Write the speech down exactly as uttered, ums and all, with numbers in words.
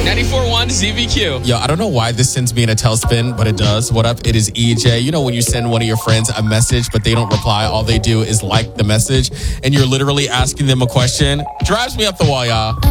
ninety-four point one Z B Q. Yo, I don't know why this sends me in a tailspin, but it does. What up? It is E J. You know when you send one of your friends a message, but they don't reply, all they do is like the message, and you're literally asking them a question? Drives me up the wall, y'all.